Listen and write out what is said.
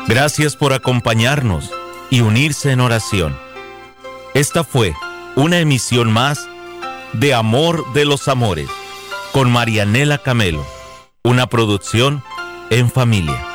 Gracias por acompañarnos y unirse en oración. Esta fue una emisión más de Amor de los Amores con Marianela Camelo, una producción en familia.